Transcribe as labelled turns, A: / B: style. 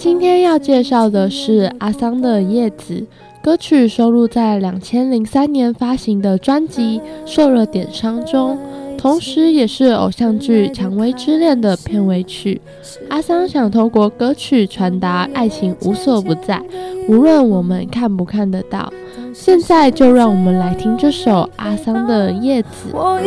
A: 今天要介绍的是阿桑的《叶子》，歌曲收录在2003年发行的专辑《受了点伤》中，同时也是偶像剧《蔷薇之恋》的片尾曲。阿桑想透过歌曲传达爱情无所不在，无论我们看不看得到。现在就让我们来听这首阿桑的《叶子》。